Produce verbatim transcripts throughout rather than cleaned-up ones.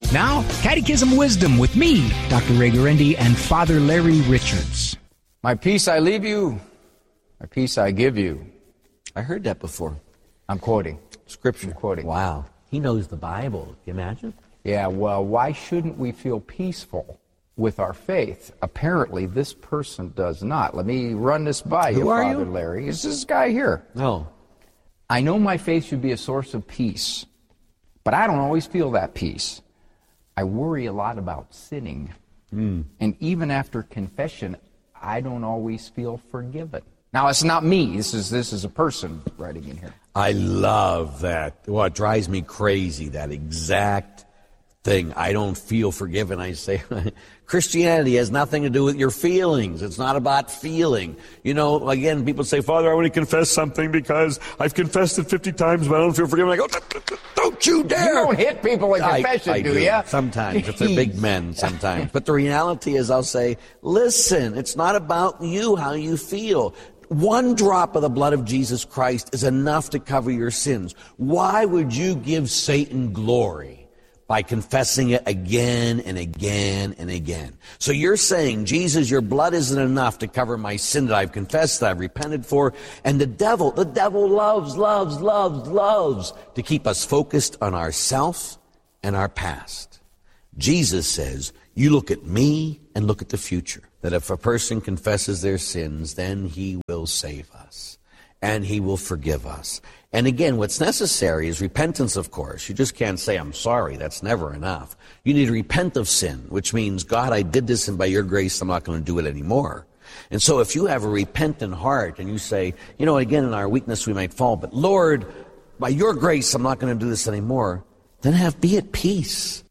Now, Catechism Wisdom with me, Doctor Ray Guarendi, and Father Larry Richards. My peace I leave you, my peace I give you. I heard that before. I'm quoting. Scripture. I'm quoting. Wow. He knows the Bible. Can you imagine? Yeah, well, why shouldn't we feel peaceful with our faith? Apparently, this person does not. Let me run this by Who you, are Father you? Larry. It's this guy here. No. I know my faith should be a source of peace, but I don't always feel that peace. I worry a lot about sinning. Mm. And even after confession, I don't always feel forgiven. Now, it's not me. This is this is a person writing in here. I love that. Well, it drives me crazy, that exact thing. I don't feel forgiven. I say, Christianity has nothing to do with your feelings. It's not about feeling. You know, again, people say, Father, I want to confess something because I've confessed it fifty times, but I don't feel forgiven. I go, don't you dare. You don't hit people in confession, I, I do, do you? Sometimes, if they're big men, sometimes. But the reality is I'll say, listen, it's not about you, how you feel. One drop of the blood of Jesus Christ is enough to cover your sins. Why would you give Satan glory by confessing it again and again and again? So you're saying, Jesus, your blood isn't enough to cover my sin that I've confessed, that I've repented for. And the devil, the devil loves, loves, loves, loves to keep us focused on ourself and our past. Jesus says, you look at me and look at the future. That if a person confesses their sins, then he will save us. And he will forgive us. And again, what's necessary is repentance, of course. You just can't say, I'm sorry. That's never enough. You need to repent of sin, which means, God, I did this, and by your grace, I'm not going to do it anymore. And so if you have a repentant heart and you say, you know, again, in our weakness we might fall, but Lord, by your grace, I'm not going to do this anymore, then have be at peace.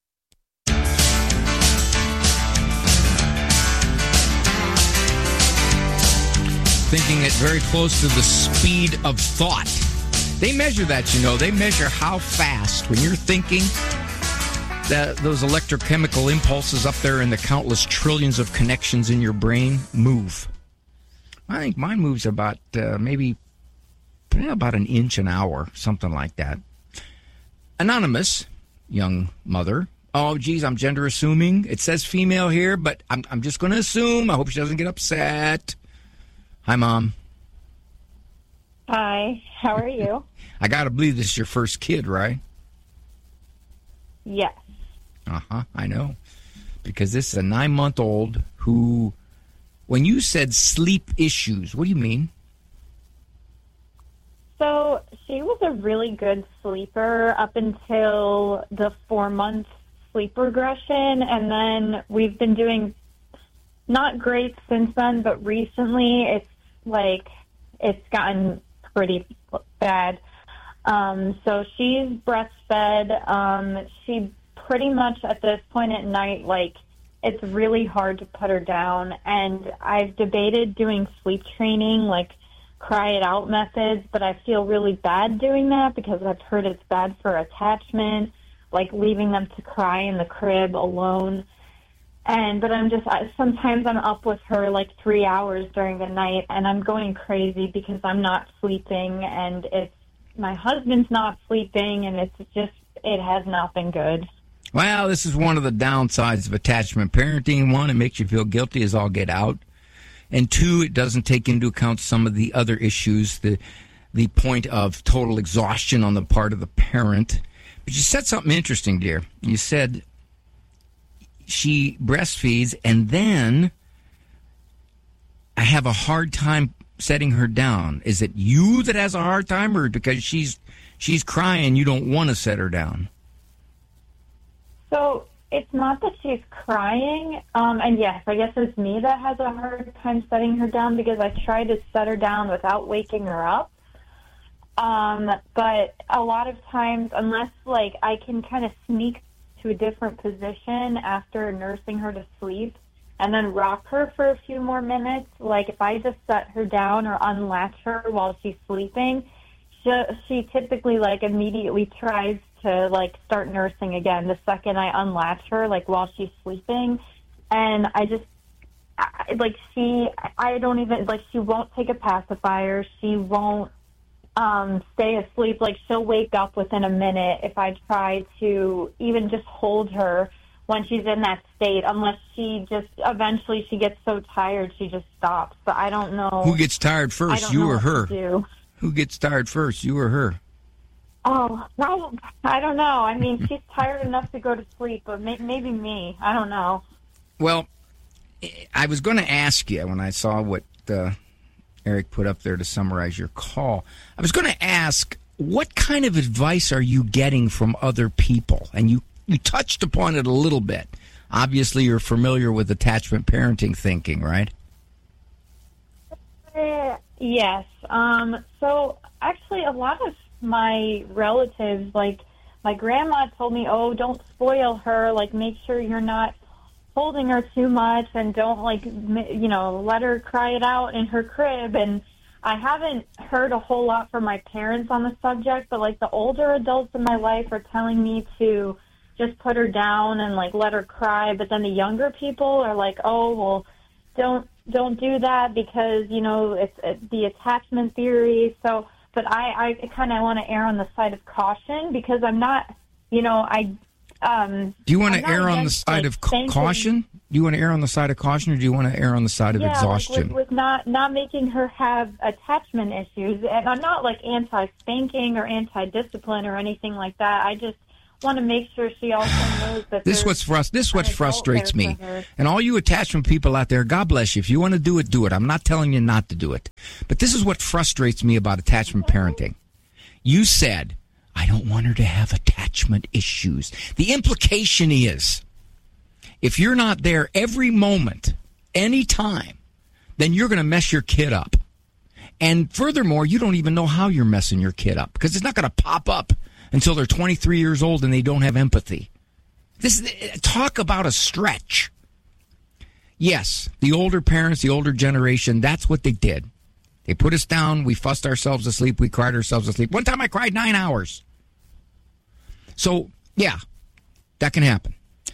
Thinking it very close to the speed of thought. They measure that, you know. They measure how fast, when you're thinking, that those electrochemical impulses up there in the countless trillions of connections in your brain move. I think mine moves about uh, maybe yeah, about an inch an hour, something like that. Anonymous young mother. Oh, geez, I'm gender assuming. It says female here, but I'm, I'm just going to assume. I hope she doesn't get upset. Hi, Mom. Hi. How are you? I got to believe this is your first kid, right? Yes. Uh-huh, I know. Because this is a nine-month-old who, when you said sleep issues, what do you mean? So she was a really good sleeper up until the four-month sleep regression, and then we've been doing not great since then, but recently it's like it's gotten pretty bad. Um, so she's breastfed. Um, she pretty much at this point at night, like, it's really hard to put her down. And I've debated doing sleep training, like cry it out methods, but I feel really bad doing that because I've heard it's bad for attachment, like leaving them to cry in the crib alone. And but I'm just I, sometimes I'm up with her like three hours during the night, and I'm going crazy because I'm not sleeping, and it's my husband's not sleeping, and it's just it has not been good. Well, this is one of the downsides of attachment parenting. One, it makes you feel guilty as all get out, and two, it doesn't take into account some of the other issues, the the point of total exhaustion on the part of the parent. But you said something interesting, dear. You said she breastfeeds, and then I have a hard time setting her down. Is it you that has a hard time, or because she's she's crying, you don't want to set her down? So it's not that she's crying, um, and yes, I guess it's me that has a hard time setting her down because I try to set her down without waking her up. Um, but a lot of times, unless like I can kind of sneak to a different position after nursing her to sleep and then rock her for a few more minutes. Like if I just set her down or unlatch her while she's sleeping, she, she typically like immediately tries to like start nursing again the second I unlatch her, like while she's sleeping. And I just, I, like she, I don't even, like she won't take a pacifier. She won't um, stay asleep. Like, she'll wake up within a minute if I try to even just hold her when she's in that state, unless she just, eventually she gets so tired she just stops. But I don't know. Who gets tired first, you or her? Do. Who gets tired first, you or her? Oh, no, I don't know. I mean, she's tired enough to go to sleep, but may- maybe me. I don't know. Well, I was going to ask you when I saw what uh, Eric put up there to summarize your call. I was going to ask, what kind of advice are you getting from other people? And you You touched upon it a little bit. Obviously, you're familiar with attachment parenting thinking, right? Uh, yes. Um, so, actually, a lot of my relatives, like my grandma told me, oh, don't spoil her. Like, make sure you're not holding her too much and don't, like, you know, let her cry it out in her crib. And I haven't heard a whole lot from my parents on the subject, but, like, the older adults in my life are telling me to just put her down and, like, let her cry. But then the younger people are like, oh, well, don't don't do that because, you know, it's, it's the attachment theory. So, but I, I kind of want to err on the side of caution because I'm not, you know, I... Um, do you want to err on the side like, of ca- caution? Do you want to err on the side of caution, or do you want to err on the side of yeah, exhaustion? Like with, with not not making her have attachment issues. And I'm not, like, anti-spanking or anti-discipline or anything like that. I just want to make sure she also knows that this what's frust- this what frustrates me. And all you attachment people out there, God bless you. If you want to do it, do it. I'm not telling you not to do it. But this is what frustrates me about attachment parenting. You said, I don't want her to have attachment issues. The implication is, if you're not there every moment, any time, then you're going to mess your kid up. And furthermore, you don't even know how you're messing your kid up because it's not going to pop up until they're twenty-three years old and they don't have empathy. This talk about a stretch. Yes, the older parents, the older generation, that's what they did. They put us down, we fussed ourselves asleep, we cried ourselves asleep. One time I cried nine hours. So, yeah, that can happen.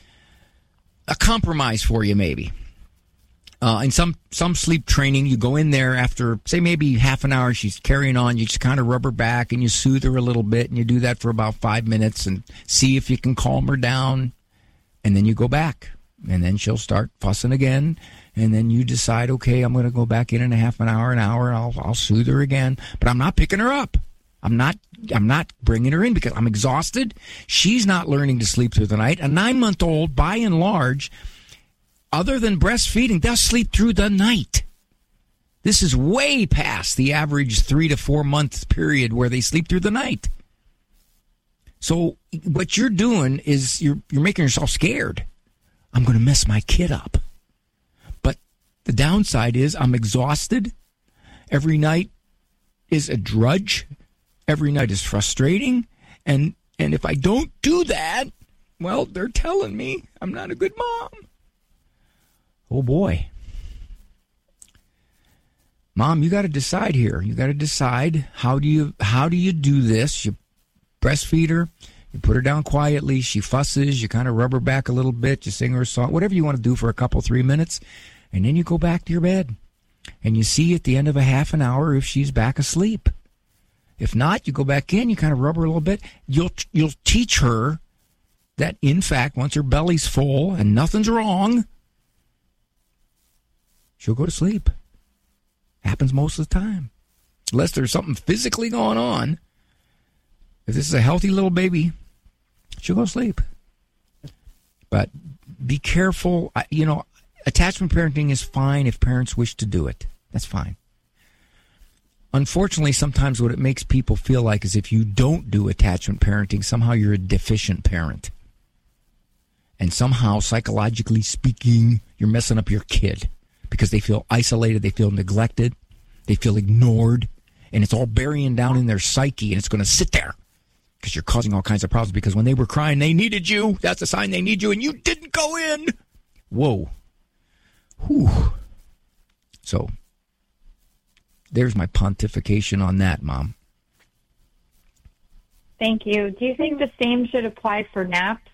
A compromise for you, maybe. Uh, in some, some sleep training, you go in there after, say, maybe half an hour, she's carrying on, you just kind of rub her back and you soothe her a little bit, and you do that for about five minutes and see if you can calm her down, and then you go back. And then she'll start fussing again, and then you decide, okay, I'm going to go back in in a half an hour, an hour, and I'll, I'll soothe her again. But I'm not picking her up. I'm not I'm not bringing her in because I'm exhausted. She's not learning to sleep through the night. A nine-month-old, by and large, other than breastfeeding, they'll sleep through the night. This is way past the average three to four month period where they sleep through the night. So what you're doing is you're you're making yourself scared. I'm going to mess my kid up. But the downside is I'm exhausted. Every night is a drudge. Every night is frustrating. And and if I don't do that, well, they're telling me I'm not a good mom. Oh, boy. Mom, you got to decide here. You got to decide how do you how do you do this? You breastfeed her. You put her down quietly. She fusses. You kind of rub her back a little bit. You sing her a song, whatever you want to do for a couple, three minutes. And then you go back to your bed. And you see at the end of a half an hour if she's back asleep. If not, you go back in. You kind of rub her a little bit. You'll you'll teach her that, in fact, once her belly's full and nothing's wrong, she'll go to sleep. Happens most of the time. Unless there's something physically going on. If this is a healthy little baby, she'll go to sleep. But be careful. You know, attachment parenting is fine if parents wish to do it. That's fine. Unfortunately, sometimes what it makes people feel like is if you don't do attachment parenting, somehow you're a deficient parent. And somehow, psychologically speaking, you're messing up your kid because they feel isolated, they feel neglected, they feel ignored, and it's all burying down in their psyche, and it's going to sit there because you're causing all kinds of problems because when they were crying, they needed you. That's a sign they need you, and you didn't go in. Whoa. Whew. So, there's my pontification on that, Mom. Thank you. Do you think the same should apply for naps?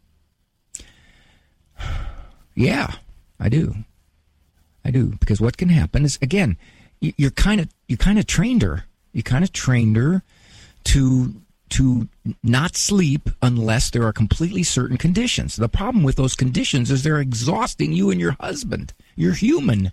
Yeah, I do. I do. Because what can happen is, again, you're kind of you kind of trained her. You kind of trained her to to not sleep unless there are completely certain conditions. The problem with those conditions is they're exhausting you and your husband. You're human.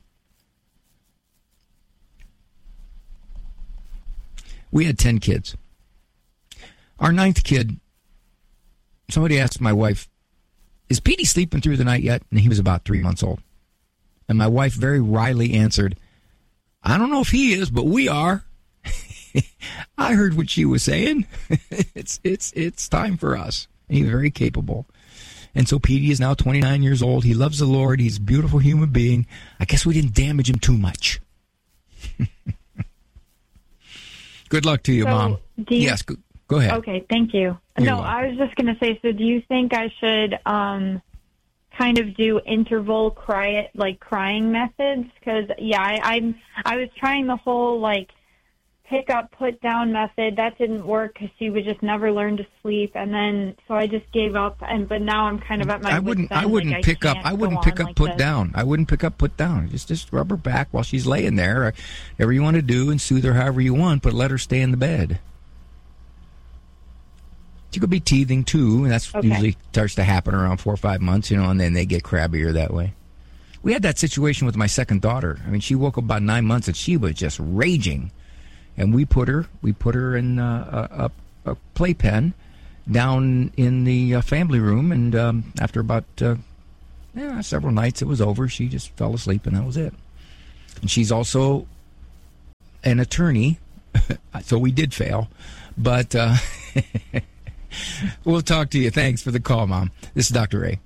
We had ten kids. Our ninth kid, somebody asked my wife, is Petey sleeping through the night yet? And he was about three months old. And my wife very wryly answered, I don't know if he is, but we are. I heard what she was saying. it's it's it's time for us. And he's very capable. And so Petey is now twenty-nine years old. He loves the Lord. He's a beautiful human being. I guess we didn't damage him too much. Good luck to you, so Mom. You, yes, go, go ahead. Okay, thank you. You're no, welcome. I was just going to say, so do you think I should um, kind of do interval cry, like crying methods? Because, yeah, I, I'm, I was trying the whole, like, pick up, put down method. That didn't work because she would just never learn to sleep. And then, so I just gave up. And But now I'm kind of at my I wouldn't. wit's I end, wouldn't like, pick I up. can't I wouldn't go pick on up, like put this. down. I wouldn't pick up, put down. Just, just rub her back while she's laying there. Whatever you want to do, and soothe her however you want, but let her stay in the bed. She could be teething too, and that's Okay. usually starts to happen around four or five months, you know, and then they get crabbier that way. We had that situation with my second daughter. I mean, she woke up about nine months and she was just raging, and we put her, we put her in uh, a, a playpen down in the uh, family room, and um, after about uh, yeah, several nights, it was over. She just fell asleep, and that was it. And she's also an attorney, so we did fail, but. Uh, We'll talk to you. Thanks for the call, Mom. This is Doctor Ray.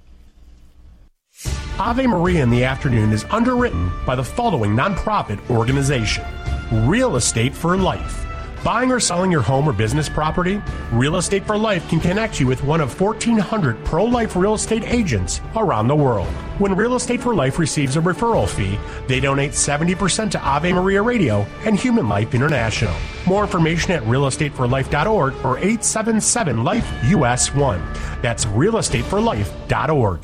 Ave Maria in the Afternoon is underwritten by the following nonprofit organization: Real Estate for Life. Buying or selling your home or business property? Real Estate for Life can connect you with one of fourteen hundred pro-life real estate agents around the world. When Real Estate for Life receives a referral fee, they donate seventy percent to Ave Maria Radio and Human Life International. More information at real estate for life dot org or eight seven seven life U S one. That's real estate for life dot org.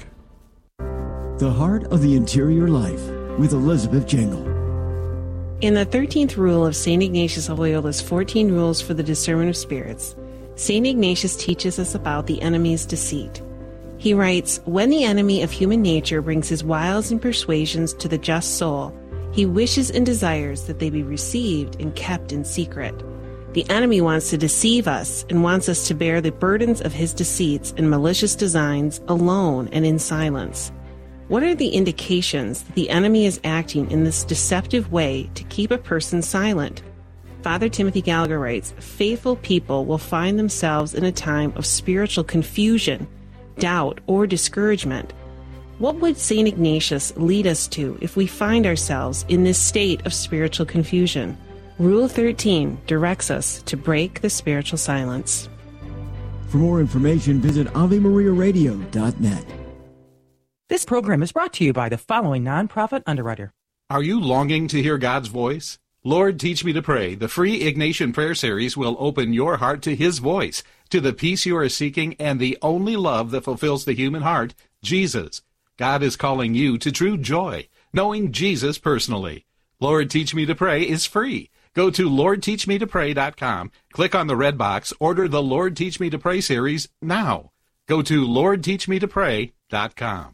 The Heart of the Interior Life with Elizabeth Jingle. In the thirteenth rule of Saint Ignatius of Loyola's fourteen Rules for the Discernment of Spirits, Saint Ignatius teaches us about the enemy's deceit. He writes, when the enemy of human nature brings his wiles and persuasions to the just soul, he wishes and desires that they be received and kept in secret. The enemy wants to deceive us and wants us to bear the burdens of his deceits and malicious designs alone and in silence. What are the indications that the enemy is acting in this deceptive way to keep a person silent? Father Timothy Gallagher writes, faithful people will find themselves in a time of spiritual confusion, doubt, or discouragement. What would Saint Ignatius lead us to if we find ourselves in this state of spiritual confusion? Rule thirteen directs us to break the spiritual silence. For more information, visit ave maria radio dot net. This program is brought to you by the following nonprofit underwriter. Are you longing to hear God's voice? Lord, Teach Me to Pray, the free Ignatian prayer series will open your heart to His voice, to the peace you are seeking, and the only love that fulfills the human heart, Jesus. God is calling you to true joy, knowing Jesus personally. Lord, Teach Me to Pray is free. Go to lord teach me to pray dot com, click on the red box, order the Lord Teach Me to Pray series now. Go to lord teach me to pray dot com.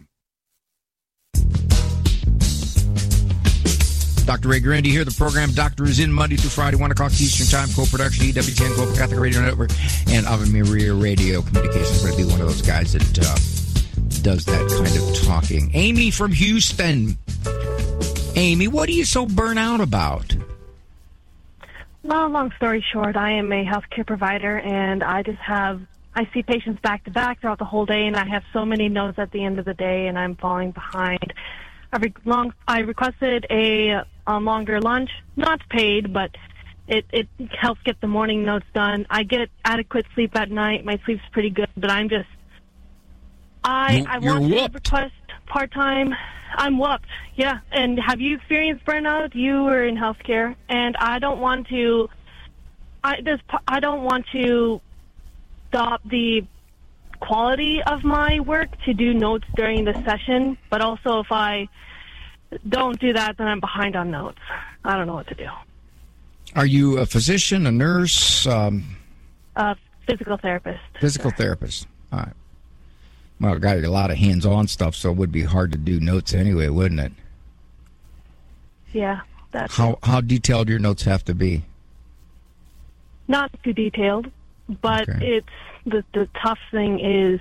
Doctor Ray Guarendi here. The program Doctor is in Monday through Friday, one o'clock Eastern Time, co-production, E W ten Global Catholic Radio Network, and Ave Maria Radio Communications. I'm going to be one of those guys that uh, does that kind of talking. Amy from Houston. Amy, what are you so burnt out about? Well, long story short, I am a healthcare provider, and I just have, I see patients back to back throughout the whole day, and I have so many notes at the end of the day, and I'm falling behind. I, re- long, I requested a, a longer lunch, not paid, but it, it helps get the morning notes done. I get adequate sleep at night. My sleep's pretty good, but I'm just, I, I You're want whooped. to request part-time. I'm whooped, yeah. And have you experienced burnout? You were in healthcare, and I don't want to, I, there's, I don't want to stop the quality of my work to do notes during the session, but also if I don't do that, then I'm behind on notes. I don't know what to do. Are you a physician, a nurse? Um, uh, physical therapist. Physical therapist. All right. Well, I got a lot of hands-on stuff, so it would be hard to do notes anyway, wouldn't it? Yeah. That's how it. how detailed your notes have to be? Not too detailed, but Okay. it's the the tough thing is,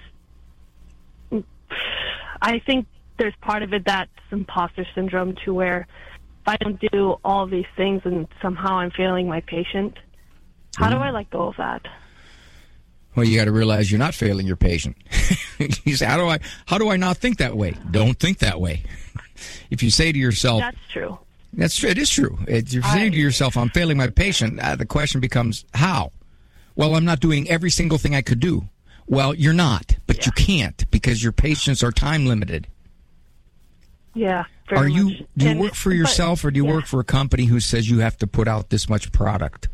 I think there's part of it that's imposter syndrome to where if I don't do all these things and somehow I'm failing my patient, how do I let go of that? Well, you got to realize you're not failing your patient. You say, how do I how do I not think that way? Don't think that way. If you say to yourself, That's true. That's true. It is true. If you're saying to yourself, I'm failing my patient, uh, the question becomes, how? Well, I'm not doing every single thing I could do. Well, you're not, but yeah. you can't because your patients are time limited. Yeah. Are you? Much. Do you and, work for yourself but, or do you yeah. work for a company who says you have to put out this much product?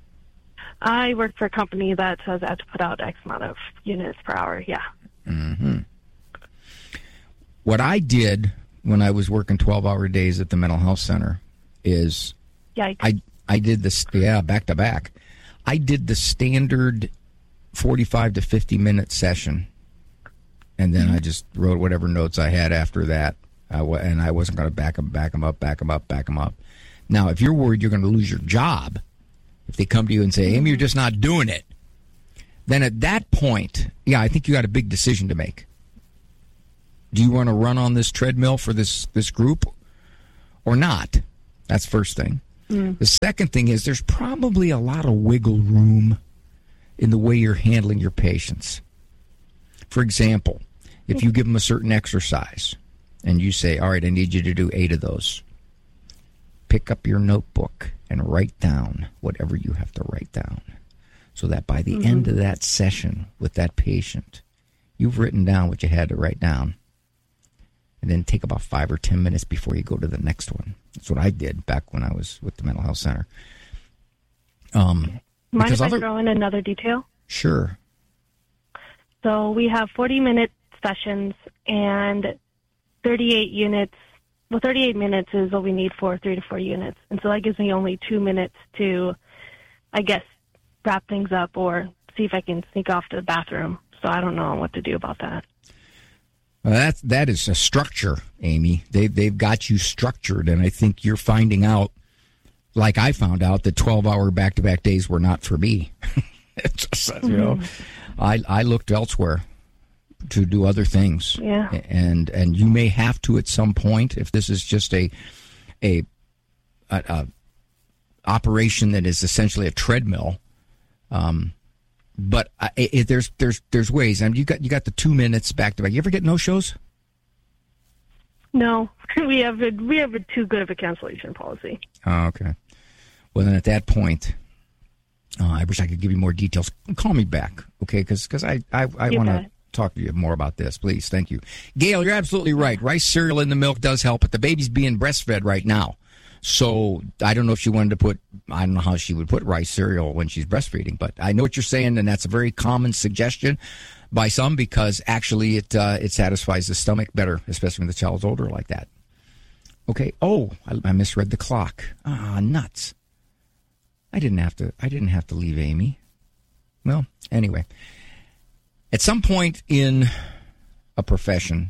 I work for a company that says I have to put out X amount of units per hour, yeah. Mm-hmm. What I did when I was working twelve-hour days at the mental health center is Yikes. I I did this, yeah, back to back. I did the standard forty-five to fifty minute session, and then mm-hmm. I just wrote whatever notes I had after that, uh, and I wasn't going to back them, back them up, back them up, back them up. Now, if you're worried you're going to lose your job, if they come to you and say, Amy, you're just not doing it, then at that point, yeah, I think you got a big decision to make. Do you want to run on this treadmill for this, this group or not? That's first thing. Mm. The second thing is there's probably a lot of wiggle room in the way you're handling your patients. For example, if you give them a certain exercise and you say, all right, I need you to do eight of those, pick up your notebook and write down whatever you have to write down so that by the mm-hmm. end of that session with that patient, you've written down what you had to write down. And then take about five or ten minutes before you go to the next one. That's what I did back when I was with the mental health center. Um, Mind if other... I throw in another detail? Sure. So we have forty-minute sessions and thirty-eight units. Well, thirty-eight minutes is what we need for three to four units. And so that gives me only two minutes to, I guess, wrap things up or see if I can sneak off to the bathroom. So I don't know what to do about that. Well, that, that is a structure, Amy. They, they've got you structured, and I think you're finding out, like I found out, that twelve-hour back-to-back days were not for me. It's just, you know, I, I looked elsewhere to do other things. Yeah. And and you may have to at some point, if this is just a a, a, a operation that is essentially a treadmill. Um, but I, it, there's there's there's ways. I mean, you got you got the two minutes back to back. You ever get no shows? No, we have a, we have a too good of a cancellation policy. Oh, okay. Well, then at that point, uh, I wish I could give you more details. Call me back, okay? Because because I I, I want to talk to you more about this, please. Thank you, Gail. You're absolutely right. Rice cereal in the milk does help, but the baby's being breastfed right now. So I don't know if she wanted to put, I don't know how she would put rice cereal when she's breastfeeding, but I know what you're saying, and that's a very common suggestion by some because actually it uh, it satisfies the stomach better, especially when the child's older like that. Okay. Oh, I, I misread the clock. Ah, nuts. I didn't have to. I didn't have to leave Amy. Well, anyway, at some point in a profession,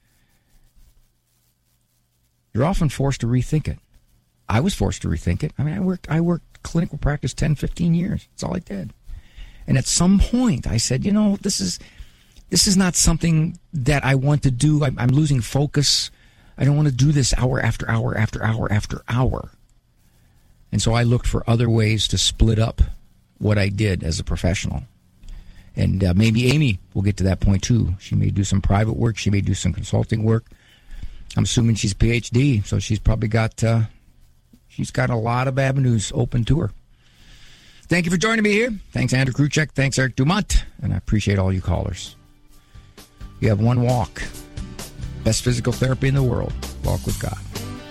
you're often forced to rethink it. I was forced to rethink it. I mean, I worked I worked clinical practice ten, fifteen years. That's all I did. And at some point, I said, you know, this is this is not something that I want to do. I'm, I'm losing focus. I don't want to do this hour after hour after hour after hour. And so I looked for other ways to split up what I did as a professional. And uh, maybe Amy will get to that point, too. She may do some private work. She may do some consulting work. I'm assuming she's P H D, so she's probably got... Uh, She's got a lot of avenues open to her. Thank you for joining me here. Thanks, Andrew Kruchek. Thanks, Eric Dumont. And I appreciate all you callers. You have one walk. Best physical therapy in the world. Walk with God.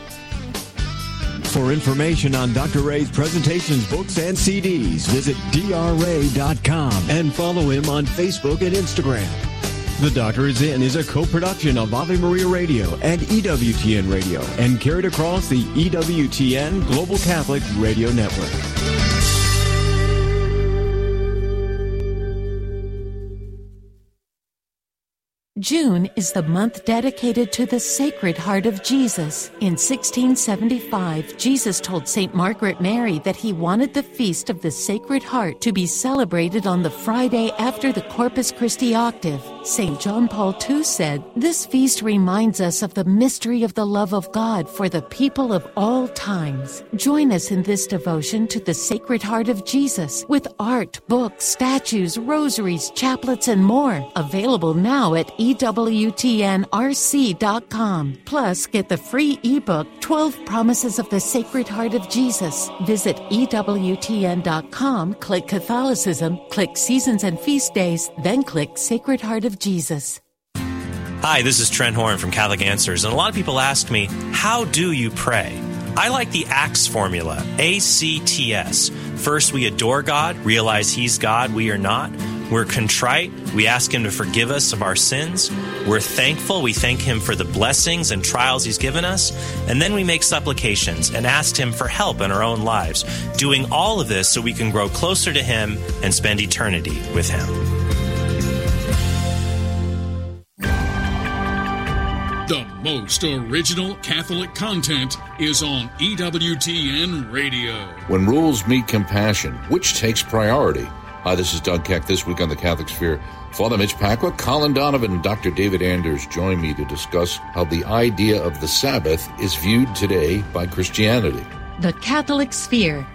For information on Doctor Ray's presentations, books, and C Ds, visit d r ray dot com and follow him on Facebook and Instagram. The Doctor Is In is a co-production of Ave Maria Radio and E W T N Radio and carried across the E W T N Global Catholic Radio Network. June is the month dedicated to the Sacred Heart of Jesus. In sixteen seventy-five, Jesus told Saint Margaret Mary that he wanted the Feast of the Sacred Heart to be celebrated on the Friday after the Corpus Christi octave. Saint John Paul the Second said, "This feast reminds us of the mystery of the love of God for the people of all times." Join us in this devotion to the Sacred Heart of Jesus with art, books, statues, rosaries, chaplets, and more. Available now at E W T N R C dot com. Plus, get the free ebook, twelve Promises of the Sacred Heart of Jesus. Visit E W T N dot com, click Catholicism, click Seasons and Feast Days, then click Sacred Heart of Jesus. Hi, this is Trent Horn from Catholic Answers, and a lot of people ask me, how do you pray? I like the ACTS formula, A C T S. First, we adore God, realize He's God, we are not. We're contrite. We ask Him to forgive us of our sins. We're thankful. We thank Him for the blessings and trials He's given us. And then we make supplications and ask Him for help in our own lives, doing all of this so we can grow closer to Him and spend eternity with Him. The most original Catholic content is on E W T N Radio. When rules meet compassion, which takes priority? Hi, this is Doug Keck. This week on the Catholic Sphere, Father Mitch Pacwa, Colin Donovan, and Doctor David Anders join me to discuss how the idea of the Sabbath is viewed today by Christianity. The Catholic Sphere.